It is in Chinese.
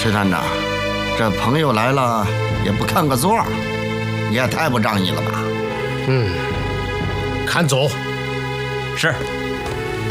石探长，这朋友来了也不看个座，你也太不仗义了吧？ 看走。 是。